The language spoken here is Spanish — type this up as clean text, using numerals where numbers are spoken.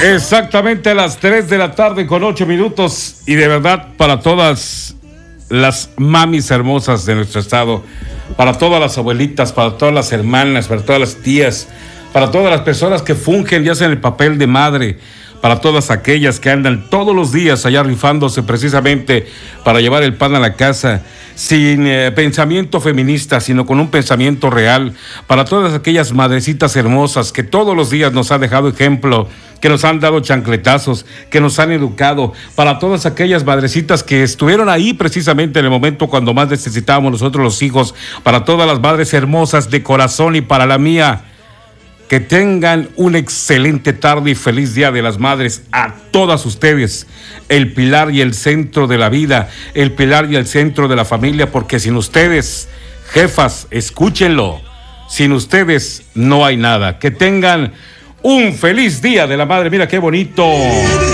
Exactamente a las 3 de la tarde con 8 minutos. Y de verdad, para todas las mamis hermosas de nuestro estado, para todas las abuelitas, para todas las hermanas, para todas las tías, para todas las personas que fungen ya sea en el papel de madre, para todas aquellas que andan todos los días allá rifándose precisamente para llevar el pan a la casa, sin pensamiento feminista, sino con un pensamiento real, para todas aquellas madrecitas hermosas que todos los días nos han dejado ejemplo, que nos han dado chancletazos, que nos han educado, para todas aquellas madrecitas que estuvieron ahí precisamente en el momento cuando más necesitábamos nosotros los hijos, para todas las madres hermosas de corazón y para la mía. Que tengan una excelente tarde y feliz Día de las Madres a todas ustedes, el pilar y el centro de la vida, el pilar y el centro de la familia, porque sin ustedes, jefas, escúchenlo, sin ustedes no hay nada. Que tengan un feliz Día de la Madre, mira qué bonito.